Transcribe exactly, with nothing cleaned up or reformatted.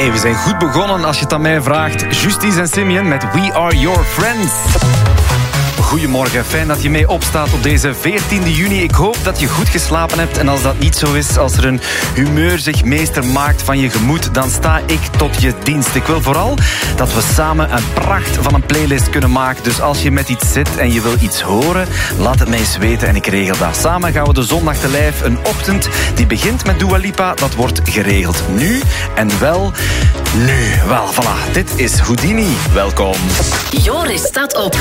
Hey, we zijn goed begonnen als je het aan mij vraagt. Justice en Simeon met We Are Your Friends. Goedemorgen, fijn dat je mee opstaat op deze veertiende juni. Ik hoop dat je goed geslapen hebt. En als dat niet zo is, als er een humeur zich meester maakt van je gemoed, dan sta ik tot je dienst. Ik wil vooral dat we samen een pracht van een playlist kunnen maken. Dus als je met iets zit en je wil iets horen, laat het mij eens weten en ik regel dat. Samen gaan we de zondag te lijf. Een ochtend die begint met Dua Lipa, dat wordt geregeld nu. En wel nu. Wel, voilà, dit is Houdini. Welkom. Joris staat op.